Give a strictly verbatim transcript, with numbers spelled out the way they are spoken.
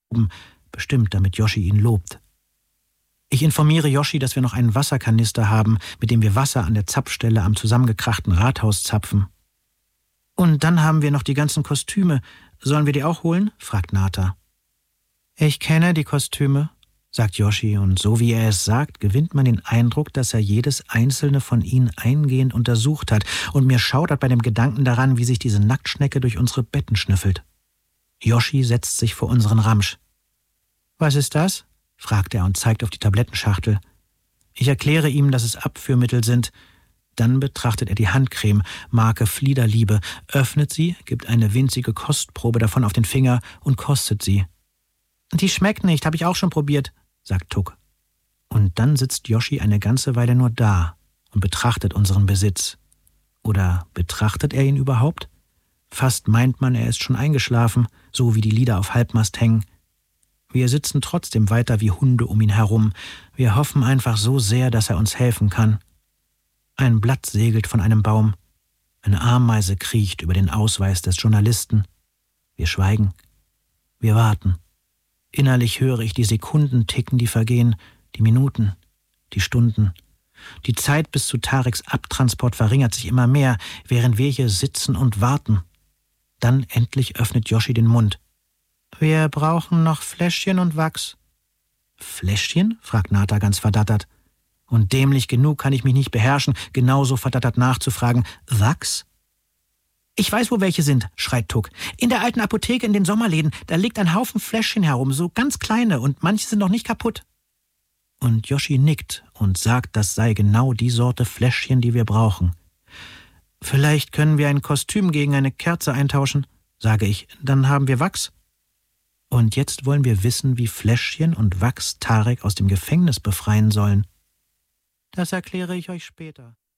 bestimmt, damit Yoshi ihn lobt. Ich informiere Yoshi, dass wir noch einen Wasserkanister haben, mit dem wir Wasser an der Zapfstelle am zusammengekrachten Rathaus zapfen. »Und dann haben wir noch die ganzen Kostüme. Sollen wir die auch holen?« fragt Nata. »Ich kenne die Kostüme«, sagt Yoshi, und so wie er es sagt, gewinnt man den Eindruck, dass er jedes einzelne von ihnen eingehend untersucht hat, und mir schaudert bei dem Gedanken daran, wie sich diese Nacktschnecke durch unsere Betten schnüffelt. Yoshi setzt sich vor unseren Ramsch. »Was ist das?« fragt er und zeigt auf die Tablettenschachtel. Ich erkläre ihm, dass es Abführmittel sind. Dann betrachtet er die Handcreme, Marke Fliederliebe, öffnet sie, gibt eine winzige Kostprobe davon auf den Finger und kostet sie. »Die schmeckt nicht, habe ich auch schon probiert«, sagt Tuk. Und dann sitzt Yoshi eine ganze Weile nur da und betrachtet unseren Besitz. Oder betrachtet er ihn überhaupt? Fast meint man, er ist schon eingeschlafen, so wie die Lieder auf Halbmast hängen. Wir sitzen trotzdem weiter wie Hunde um ihn herum. Wir hoffen einfach so sehr, dass er uns helfen kann. Ein Blatt segelt von einem Baum. Eine Ameise kriecht über den Ausweis des Journalisten. Wir schweigen. Wir warten. Innerlich höre ich die Sekunden ticken, die vergehen, die Minuten, die Stunden. Die Zeit bis zu Tareks Abtransport verringert sich immer mehr, während wir hier sitzen und warten. Dann endlich öffnet Yoshi den Mund. »Wir brauchen noch Fläschchen und Wachs.« »Fläschchen?« fragt Nata ganz verdattert. Und dämlich genug kann ich mich nicht beherrschen, genauso verdattert nachzufragen. »Wachs?« »Ich weiß, wo welche sind«, schreit Tuk. »In der alten Apotheke in den Sommerläden, da liegt ein Haufen Fläschchen herum, so ganz kleine, und manche sind noch nicht kaputt.« Und Yoshi nickt und sagt, das sei genau die Sorte Fläschchen, die wir brauchen. »Vielleicht können wir ein Kostüm gegen eine Kerze eintauschen«, sage ich. »Dann haben wir Wachs.« Und jetzt wollen wir wissen, wie Fläschchen und Wachs Tarek aus dem Gefängnis befreien sollen. Das erkläre ich euch später.